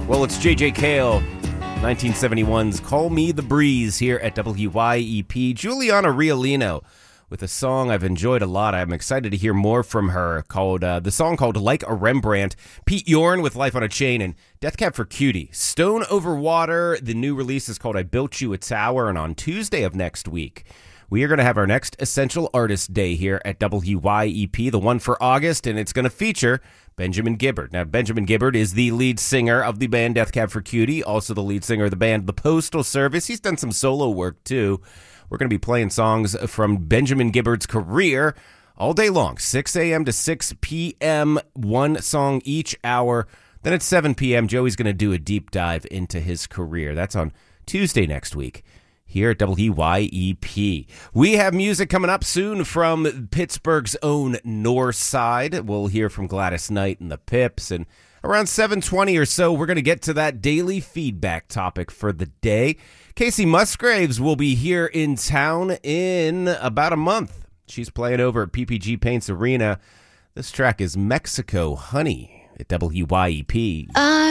Well, it's J.J. Cale, 1971's Call Me the Breeze here at WYEP. Juliana Riolino with a song I've enjoyed a lot. I'm excited to hear more from her, called the song called Like a Rembrandt. Pete Yorn with Life on a Chain, and Death Cab for Cutie. Stone Over Water, the new release is called I Built You a Tower, and on Tuesday of next week, we are going to have our next Essential Artist Day here at WYEP, the one for August, and it's going to feature Benjamin Gibbard. Now, Benjamin Gibbard is the lead singer of the band Death Cab for Cutie, also the lead singer of the band The Postal Service. He's done some solo work, too. We're going to be playing songs from Benjamin Gibbard's career all day long, 6 a.m. to 6 p.m., one song each hour. Then at 7 p.m., Joey's going to do a deep dive into his career. That's on Tuesday next week here at WYEP. We have music coming up soon from Pittsburgh's own North Side. We'll hear from Gladys Knight and the Pips, and around 7:20 or so, we're going to get to that daily feedback topic for the day. Casey Musgraves will be here in town in about a month. She's playing over at PPG Paints Arena. This track is Mexico Honey at WYEP.